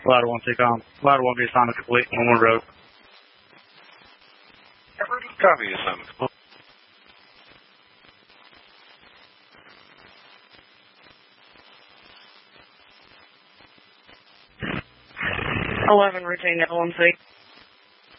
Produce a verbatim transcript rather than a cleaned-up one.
Ladder one, take on. Ladder one, be assignment complete. On one road. Copy, assignment complete. eleven, routine, L M C.